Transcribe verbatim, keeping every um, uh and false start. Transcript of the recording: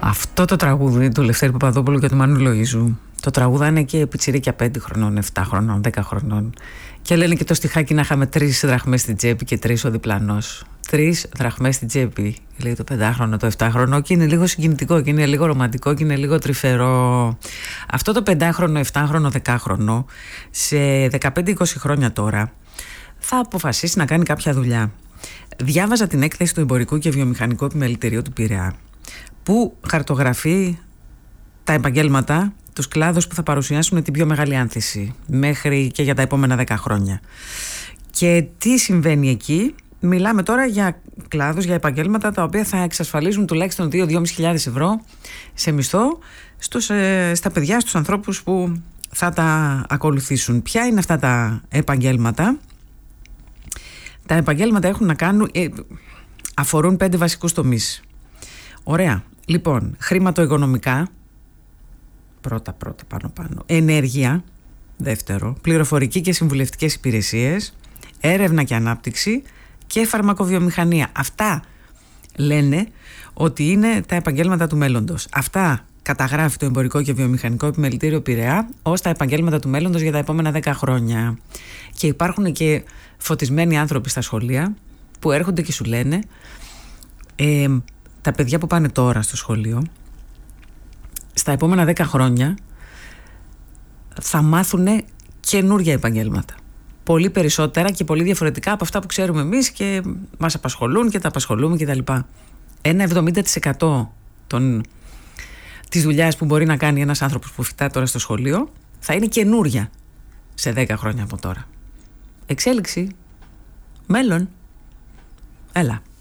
Αυτό το τραγούδι του Λευτέρη Παπαδόπουλου και του Μανού Λοΐζου το τραγούδανε και πιτσιρίκια πέντε χρονών, επτά χρονών, δέκα χρονών. Και λένε και το στιχάκι να είχαμε τρεις δραχμές στην τσέπη και τρεις ο διπλανός. Τρεις δραχμές στην τσέπη, λέει το πεντάχρονο, το επτάχρονο, και είναι λίγο συγκινητικό και είναι λίγο ρομαντικό και είναι λίγο τρυφερό. Αυτό το πεντάχρονο, επτάχρονο, δεκάχρονο, σε δεκαπέντε είκοσι χρόνια τώρα, θα αποφασίσει να κάνει κάποια δουλειά. Διάβαζα την έκθεση του Εμπορικού και Βιομηχανικού Επιμελητηρίου του Πειραιά, που χαρτογραφεί τα επαγγέλματα, τους κλάδους που θα παρουσιάσουν την πιο μεγάλη άνθηση μέχρι και για τα επόμενα δέκα χρόνια. Και τι συμβαίνει εκεί? Μιλάμε τώρα για κλάδους, για επαγγέλματα τα οποία θα εξασφαλίζουν τουλάχιστον δύο με δύο χιλιάδες πεντακόσια ευρώ σε μισθό στους, ε, στα παιδιά, στους ανθρώπους που θα τα ακολουθήσουν. Ποια είναι αυτά τα επαγγέλματα? Τα επαγγέλματα έχουν να κάνουν, ε, αφορούν πέντε βασικούς τομείς. Ωραία. Λοιπόν, χρηματοοικονομικά, πρώτα πρώτα πάνω πάνω, ενέργεια, δεύτερο, πληροφορική και συμβουλευτικές υπηρεσίες, έρευνα και ανάπτυξη και φαρμακοβιομηχανία. Αυτά λένε ότι είναι τα επαγγέλματα του μέλλοντος. Αυτά καταγράφει το Εμπορικό και Βιομηχανικό Επιμελητήριο Πειραιά ως τα επαγγέλματα του μέλλοντος για τα επόμενα δέκα χρόνια. Και υπάρχουν και φωτισμένοι άνθρωποι στα σχολεία που έρχονται και σου λένε ε, τα παιδιά που πάνε τώρα στο σχολείο στα επόμενα δέκα χρόνια θα μάθουν καινούργια επαγγέλματα. Πολύ περισσότερα και πολύ διαφορετικά από αυτά που ξέρουμε εμείς και μας απασχολούν και τα απασχολούμε κτλ. Ένα εβδομήντα τοις εκατό των, της δουλειάς που μπορεί να κάνει ένας άνθρωπος που φοιτά τώρα στο σχολείο θα είναι καινούρια σε δέκα χρόνια από τώρα. Εξέλιξη. Μέλλον. Έλα.